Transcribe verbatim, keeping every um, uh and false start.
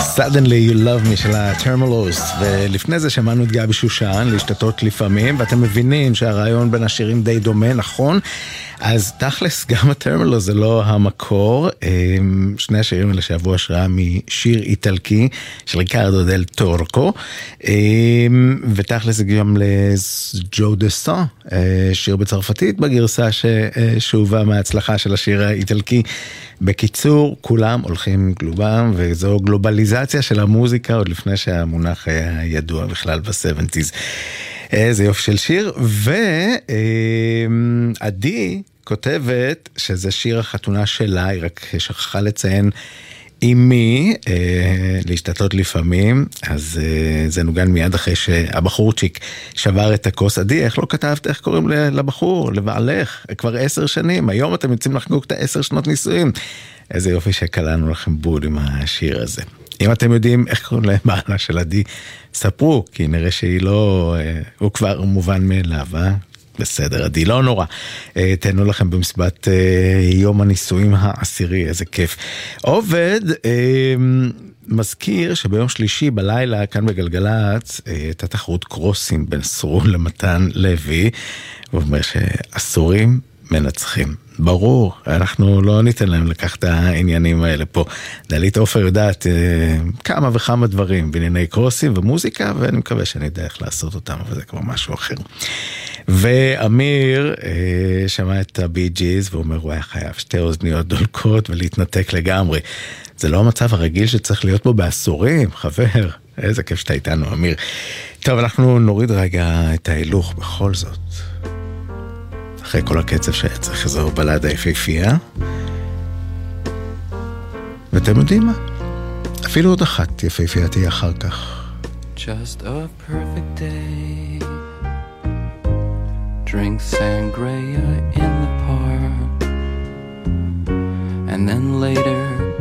Suddenly You Love Me של הטרמלוס, ולפני זה שמענו את גבי שושן, להשתתות לפעמים, ואתם מבינים שהרעיון בין השירים די דומה, נכון? אז תכלס גם הטרמלוס זה לא המקור, שני השירים האלה שעברו השראה משיר איטלקי של ריקרדו דל טורקו, ותכלס זה גם לג'ו דה סן, שיר בצרפתית בגרסה ששובה מההצלחה של השיר האיטלקי. בקיצור, כולם הולכים גלובם, וזו גלובליזציה של המוזיקה, עוד לפני שהמונח היה ידוע בכלל ב-שבעים. איזה יופי של שיר, ועדי כותבת שזה שיר החתונה שלה, היא רק שכחה לציין עם מי, אה, להשתתות לפעמים, אז אה, זה נוגן מיד אחרי שהבחורצ'יק שבר את הכוס. עדי, איך לא כתבת, איך קוראים לבחור, לבעלך? כבר עשר שנים, היום אתם יוצאים לחגוג את העשר שנות נישואים. איזה יופי שקלענו לכם בול עם השיר הזה. אם אתם יודעים איך קוראים לבעלה של עדי, ספרו, כי נראה שהיא לא, אה, הוא כבר מובן מאליו, אה? בסדר, עדי, לא נורא. תהנו לכם במסיבת יום הנישואים העשירי, איזה כיף. עובד מזכיר שביום שלישי בלילה, כאן בגלגלת, הייתה תחרות קרוסים בין סרול למתן לוי, הוא אומר שאסורים מנצחים. ברור, אנחנו לא ניתן להם לקח את העניינים האלה פה. דלית עופר יודעת כמה וכמה דברים בענייני קרוסים ומוזיקה, ואני מקווה שאני יודע איך לעשות אותם, אבל זה כבר משהו אחר. ואמיר אה, שמע את הבי ג'יז ואומר, הוא היה חייב שתי אוזניות דולקות ולהתנתק לגמרי. זה לא המצב הרגיל שצריך להיות בו בעשורים, חבר. איזה כיף שאתה איתנו, אמיר. טוב, אנחנו נוריד רגע את ההילוך בכל זאת. אחרי כל הקצב שהיה צריך איזו בלדה יפהפייה. ואתם יודעים מה? אפילו עוד אחת יפהפייה תהיה אחר כך. Just a perfect day. Drink sangria in the park, and then later